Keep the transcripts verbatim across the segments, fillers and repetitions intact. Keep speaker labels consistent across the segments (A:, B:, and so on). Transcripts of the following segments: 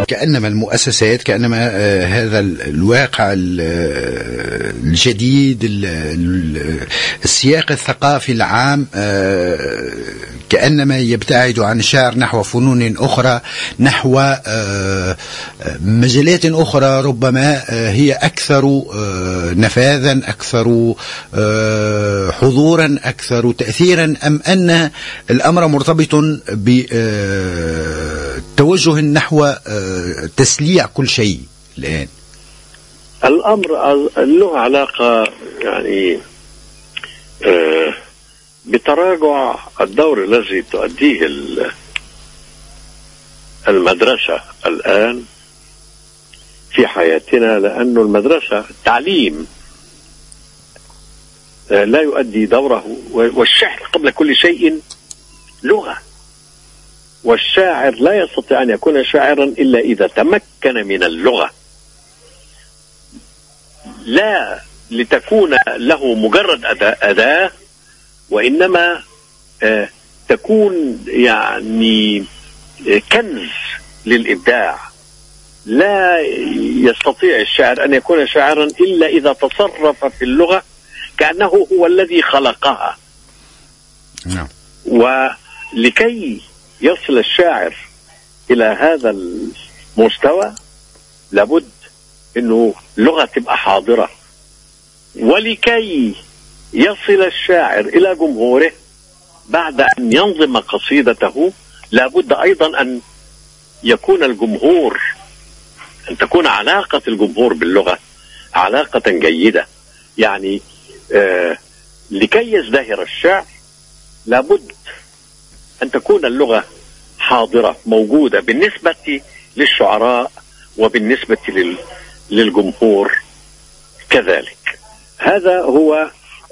A: كأنما المؤسسات، كأنما هذا الواقع الجديد، السياق الثقافي العام كأنما يبتعد عن الشعر نحو فنون أخرى، نحو مجالات أخرى ربما هي أكثر نفاذا، أكثر حضورا، أكثر تأثيرا، أم أن الأمر مرتبط بتوجه نحو تسليع كل شيء الآن؟
B: الأمر له علاقة يعني بتراجع الدور الذي تؤديه المدرسة الآن في حياتنا، لأن المدرسة التعليم لا يؤدي دوره. والشعر قبل كل شيء لغة، والشاعر لا يستطيع أن يكون شاعرا إلا إذا تمكن من اللغة، لا لتكون له مجرد أداة، وإنما آه تكون يعني كنز للإبداع. لا يستطيع الشاعر أن يكون شاعرا إلا إذا تصرف في اللغة كأنه هو الذي خلقها.
A: نعم.
B: ولكي يصل الشاعر إلى هذا المستوى لابد أنه لغة تبقى حاضرة، ولكي يصل الشاعر إلى جمهوره بعد أن ينظم قصيدته لابد أيضا أن يكون الجمهور، أن تكون علاقة الجمهور باللغة علاقة جيدة. يعني آه لكي يزدهر الشعر لابد أن تكون اللغة حاضرة موجودة بالنسبة للشعراء وبالنسبة لل للجمهور كذلك. هذا هو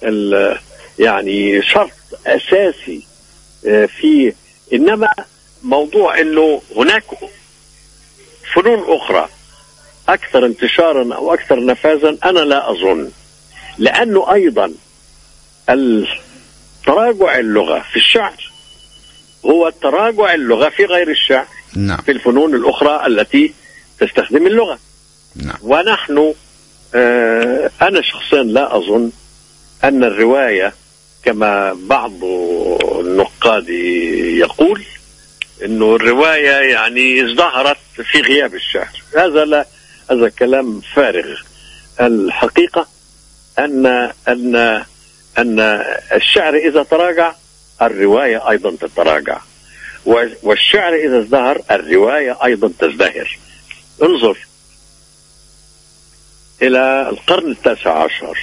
B: يعني شرط أساسي في. إنما موضوع أنه هناك فنون أخرى أكثر انتشارا أو أكثر نفاذا أنا لا أظن، لأنه أيضا تراجع اللغة في الشعر هو تراجع اللغة في غير الشعر.
A: نعم.
B: في الفنون الأخرى التي تستخدم اللغة.
A: نعم.
B: ونحن آه أنا شخصيا لا أظن أن الرواية كما بعض النقاد يقول إنه الرواية يعني ازدهرت في غياب الشعر. هذا لا، هذا كلام فارغ. الحقيقة أن أن أن الشعر إذا تراجع الرواية أيضا تتراجع، والشعر إذا ازدهر الرواية أيضا تزدهر. انظر إلى القرن التاسع عشر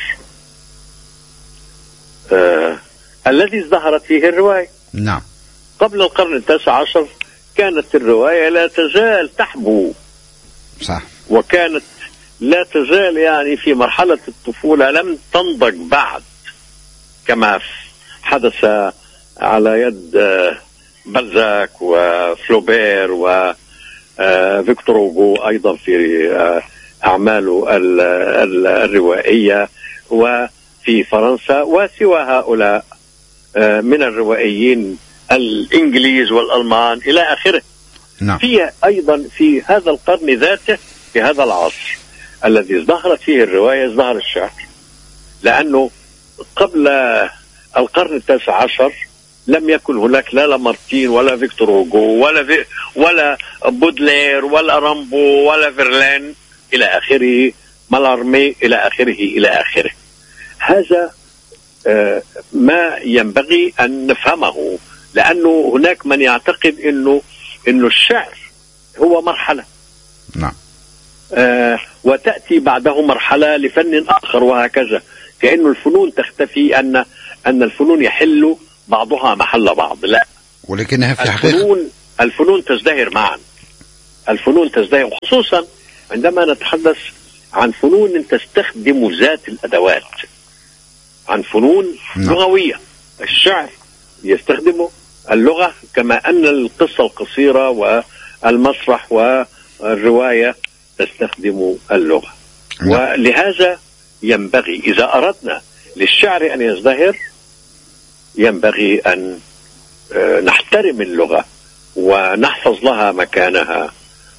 B: آه الذي ازدهرت فيه الرواية.
A: نعم.
B: قبل القرن التاسع عشر كانت الرواية لا تزال تحبو.
A: صح.
B: وكانت لا تزال يعني في مرحلة الطفولة لم تنضج بعد، كما حدث على يد بلزاك وفلوبير وفيكتور هوغو أيضا في أعماله الروائية، وفي فرنسا، وسوى هؤلاء من الروائيين الإنجليز والألمان إلى آخره.
A: نعم.
B: في أيضا في هذا القرن ذاته، في هذا العصر الذي ازدهرت فيه الرواية ازدهر الشعر، لأنه قبل القرن التاسع عشر لم يكن هناك لا لامارتين ولا فيكتور هوغو ولا في ولا بودلير ولا رامبو ولا فيرلين إلى آخره، مالارمي إلى آخره إلى آخره. هذا آه ما ينبغي أن نفهمه، لأنه هناك من يعتقد إنه إنه الشعر هو مرحلة.
A: نعم.
B: آه وتأتي بعده مرحلة لفن آخر وهكذا، كأنه الفنون تختفي، أن أن الفنون يحل بعضها محل بعض. لا،
A: ولكنها في الحقيقة
B: الفنون الفنون تزدهر معا. الفنون تزدهر، خصوصا عندما نتحدث عن فنون تستخدم ذات الأدوات، عن فنون
A: نعم.
B: لغوية. الشعر يستخدم اللغة، كما أن القصة القصيرة والمسرح والرواية تستخدم اللغة.
A: نعم.
B: ولهذا ينبغي إذا أردنا للشعر أن يزدهر ينبغي أن نحترم اللغة ونحفظ لها مكانها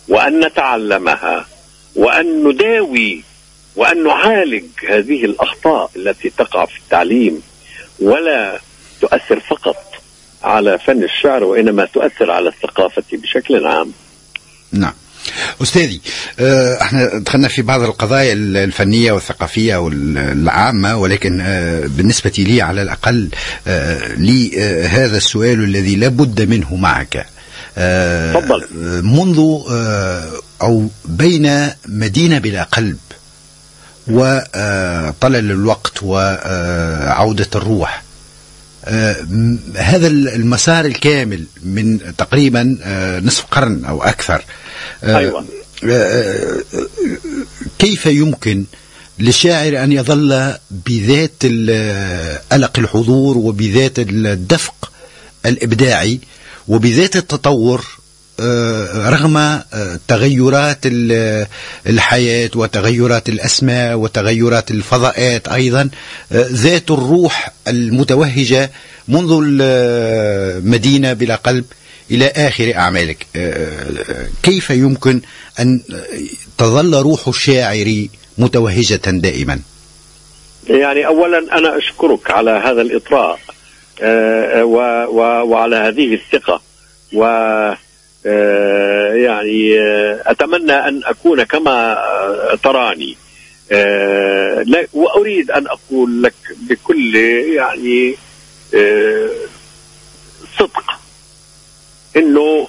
B: وأن نتعلمها وأن نداوي وأن نعالج هذه الأخطاء التي تقع في التعليم، ولا تؤثر فقط على فن الشعر وإنما تؤثر على الثقافة بشكل عام.
A: نعم أستاذي، احنا دخلنا في بعض القضايا الفنية والثقافية والعامة، ولكن بالنسبة لي على الأقل لي هذا السؤال الذي لا بد منه معك.
B: تفضل.
A: منذ أو بين مدينة بلا قلب وطلل الوقت وعودة الروح، هذا المسار الكامل من تقريبا نصف قرن أو أكثر،
B: أيوة.
A: كيف يمكن للشاعر أن يظل بذات ألق الحضور وبذات الدفق الإبداعي وبذات التطور رغم تغيرات الحياة وتغيرات الأسماء وتغيرات الفضاءات، أيضا ذات الروح المتوهجة منذ المدينة بلا قلب إلى آخر أعمالك؟ كيف يمكن أن تظل روح الشاعر متوهجة دائما؟
B: يعني أولا أنا أشكرك على هذا الإطراء وعلى هذه الثقة، و يعني أتمنى أن أكون كما تراني، وأريد أن أقول لك بكل يعني صدق إنه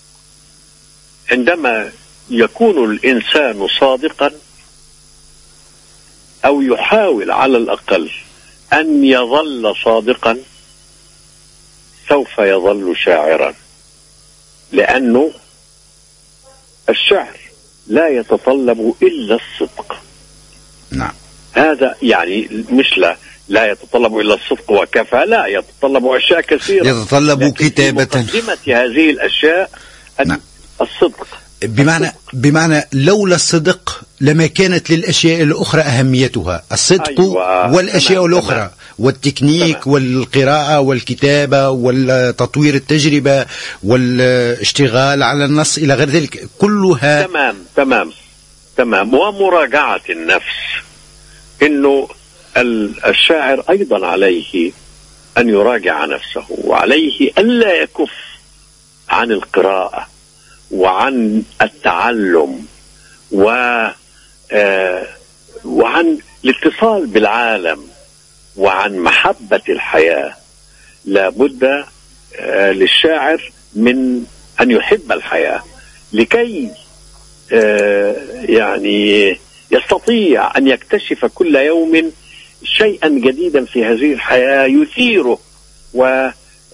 B: عندما يكون الإنسان صادقا أو يحاول على الأقل أن يظل صادقا سوف يظل شاعرا، لأنه الشعر لا يتطلب إلا الصدق.
A: نعم.
B: هذا يعني مش لا لا يتطلب إلا الصدق وكفى، لا، يتطلب أشياء كثيرة،
A: يتطلب كتابة.
B: مقدمة هذه الأشياء
A: نعم.
B: الصدق.
A: بمعنى بمعنى لولا الصدق لما كانت للأشياء الأخرى أهميتها. الصدق أيوة. والأشياء تمام. الأخرى تمام. والتكنيك تمام. والقراءة والكتابة والتطوير التجربة والاشتغال على النص إلى غير ذلك كلها
B: تمام تمام تمام ومراجعة النفس. إنه الشاعر أيضا عليه أن يراجع نفسه، وعليه ألا يكف عن القراءة وعن التعلم و آه وعن الاتصال بالعالم وعن محبة الحياة. لا بد آه للشاعر من أن يحب الحياة لكي آه يعني يستطيع أن يكتشف كل يوم شيئا جديدا في هذه الحياة يثيره و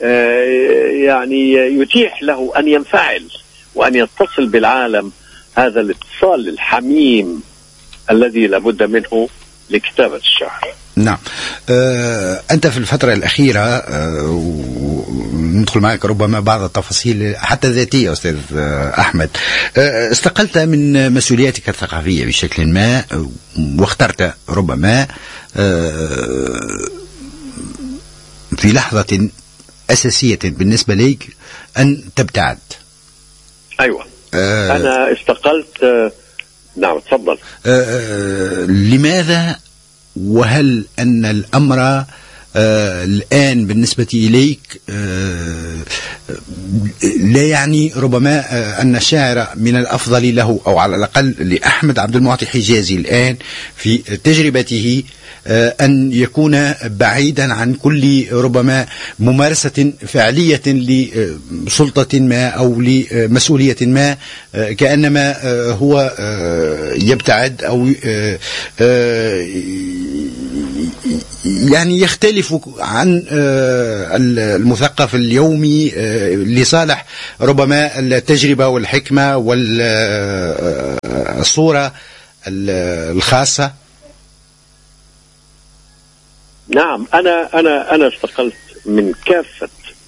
B: يعني يتيح له أن ينفعل وأن يتصل بالعالم. هذا الاتصال الحميم الذي لابد منه لكتابة الشعر.
A: نعم. أه أنت في الفترة الأخيرة أه ندخل معك ربما بعض التفاصيل حتى ذاتية أستاذ أحمد، أه استقلت من مسؤولياتك الثقافية بشكل ما واخترت ربما أه في لحظة أساسية بالنسبة ليك أن تبتعد.
B: أيوة. أه أنا استقلت. أه نعم تفضل.
A: أه لماذا؟ وهل أن الأمر أه الآن بالنسبة إليك أه لا يعني ربما أه أن الشاعر من الأفضل له أو على الأقل لأحمد عبد المعطي حجازي الآن في تجربته أن يكون بعيدا عن كل ربما ممارسة فعلية لسلطة ما أو لمسؤولية ما، كأنما هو يبتعد أو يعني يختلف عن المثقف اليومي لصالح ربما التجربة والحكمة والصورة الخاصة.
B: نعم. أنا أنا أنا استقلت من كافة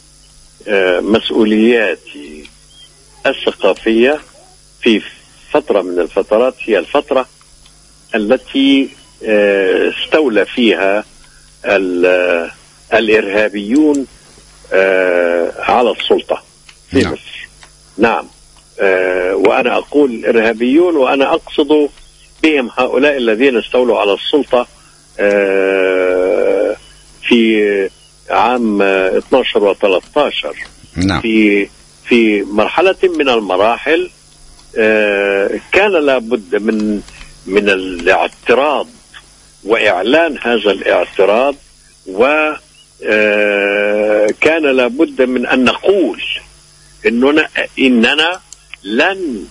B: مسؤولياتي الثقافية في فترة من الفترات، هي الفترة التي استولى فيها الإرهابيون على السلطة في
A: نعم.
B: مصر. نعم. آه وأنا أقول إرهابيون وأنا أقصد بهم هؤلاء الذين استولوا على السلطة آه في عام اثناشر وثلاثة عشر.
A: نعم.
B: في في مرحلة من المراحل آه كان لابد من من الاعتراض وإعلان هذا الاعتراض، وكان لابد من أن نقول إننا إننا لن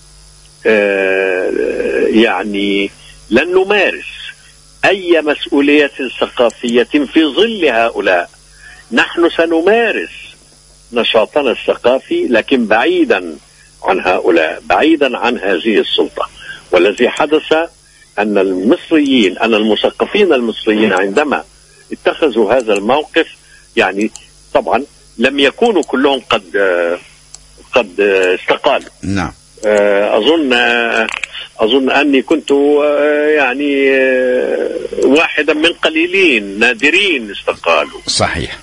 B: يعني لن نمارس أي مسؤولية ثقافية في ظل هؤلاء. نحن سنمارس نشاطنا الثقافي لكن بعيدا عن هؤلاء، بعيدا عن هذه السلطة. والذي حدث أن المصريين أن المثقفين المصريين عندما اتخذوا هذا الموقف، يعني طبعا لم يكونوا كلهم قد قد استقالوا.
A: نعم.
B: أظن أظن أني كنت يعني واحدا من قليلين نادرين استقالوا.
A: صحيح.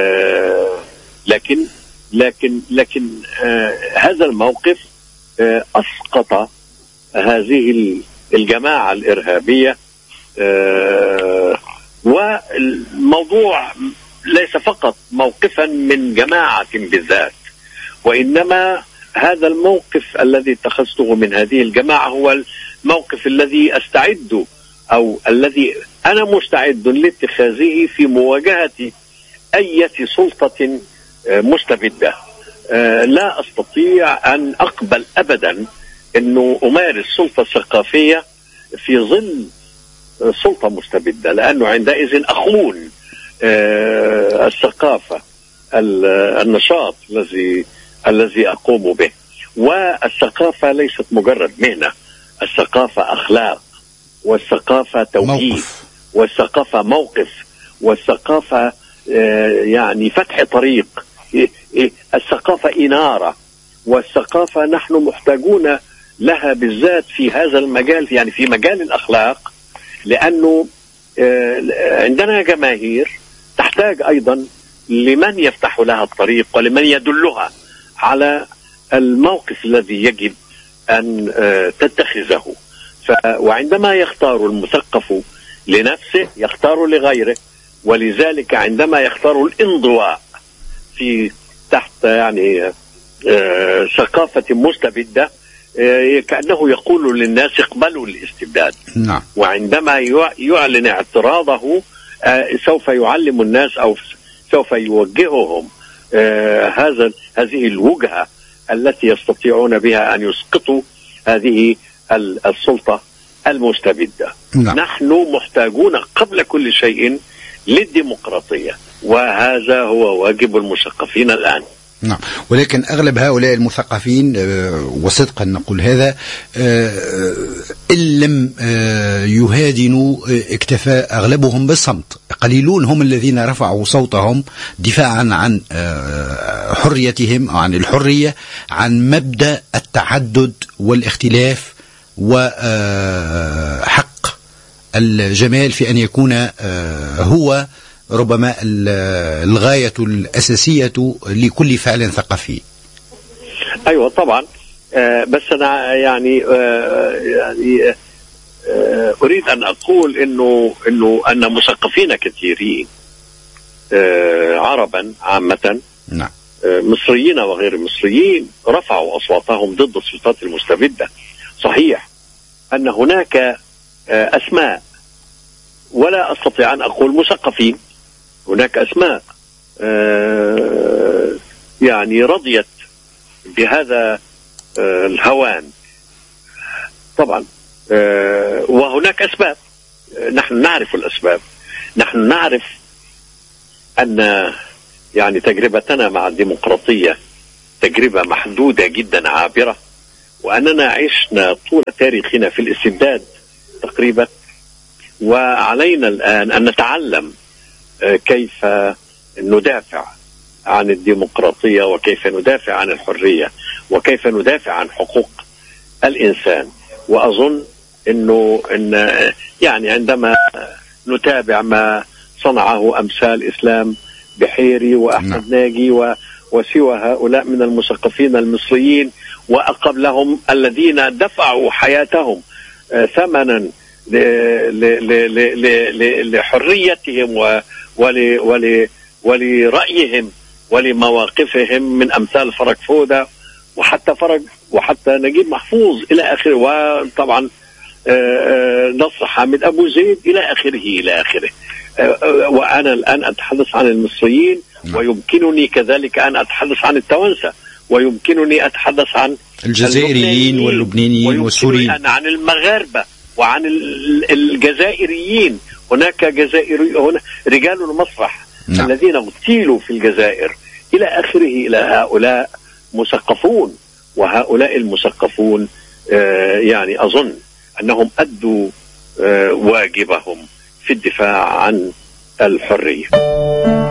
B: لكن لكن لكن هذا الموقف أسقط هذه الجماعة الإرهابية. والموضوع ليس فقط موقفا من جماعة بالذات، وإنما هذا الموقف الذي اتخذته من هذه الجماعة هو الموقف الذي أستعد أو الذي أنا مستعد لاتخاذه في مواجهة أي سلطة مستبدة. لا أستطيع أن أقبل أبدا أنه أمارس سلطة ثقافية في ظل سلطة مستبدة، لأنه عندئذ أخون الثقافة النشاط الذي الذي أقوم به. والثقافة ليست مجرد مهنة، الثقافة أخلاق، والثقافة توجيه، والثقافة موقف، والثقافة يعني فتح طريق، الثقافة إنارة، والثقافة نحن محتاجون لها بالذات في هذا المجال، يعني في مجال الأخلاق، لأنه عندنا جماهير تحتاج أيضا لمن يفتح لها الطريق ولمن يدلها على الموقف الذي يجب أن تتخذه. وعندما يختار المثقف لنفسه يختار لغيره، ولذلك عندما يختار الانضواء في تحت يعني ثقافة مستبدة كأنه يقول للناس اقبلوا الاستبداد.
A: نعم.
B: وعندما يعلن اعتراضه سوف يعلم الناس أو سوف يوجههم هذا هذه الوجهة التي يستطيعون بها أن يسقطوا هذه السلطة المستبدة.
A: نعم.
B: نحن محتاجون قبل كل شيء للديمقراطية، وهذا هو واجب المثقفين الآن.
A: نعم. ولكن أغلب هؤلاء المثقفين وصدقا نقول هذا إن لم يهادنوا اكتفى أغلبهم بالصمت. قليلون هم الذين رفعوا صوتهم دفاعا عن حريتهم أو عن الحرية، عن مبدأ التعدد والاختلاف وحق الجمال في أن يكون هو ربما الغاية الأساسية لكل فعل ثقافي.
B: أيوة طبعا. آه بس أنا يعني آه يعني آه أريد أن أقول إنه إنه أن مثقفين كثيرين آه عربا عامة،
A: نعم،
B: آه مصريين وغير مصريين رفعوا أصواتهم ضد السلطات المستبدة. صحيح أن هناك آه أسماء، ولا أستطيع أن أقول مثقفين، هناك أسماء آه يعني رضيت بهذا آه الهوان طبعا. آه وهناك أسباب، آه نحن نعرف الأسباب. نحن نعرف أن يعني تجربتنا مع الديمقراطية تجربة محدودة جدا عابرة، وأننا عشنا طول تاريخنا في الاستبداد تقريبا، وعلينا الآن أن نتعلم كيف ندافع عن الديمقراطية، وكيف ندافع عن الحرية، وكيف ندافع عن حقوق الإنسان. وأظن أنه إن يعني عندما نتابع ما صنعه أمثال إسلام بحيري وأحمد ناجي وسوى هؤلاء من المثقفين المصريين وقبلهم الذين دفعوا حياتهم ثمنا لحريتهم ولرأيهم ولمواقفهم، من أمثال فرج فودة وحتى فرج وحتى نجيب محفوظ إلى آخره، وطبعا نصر حامد أبو زيد إلى آخره إلى آخره. وأنا الآن أتحدث عن المصريين، ويمكنني كذلك أن أتحدث عن التوانسة، ويمكنني أتحدث عن
A: الجزائريين واللبنانيين والسوريين،
B: عن المغاربة وعن الجزائريين. هناك جزائري هنا رجال المسرح نعم. الذين اغتيلوا في الجزائر إلى آخره. إلى هؤلاء مثقفون، وهؤلاء المثقفون آه يعني أظن أنهم أدوا آه واجبهم في الدفاع عن الحرية.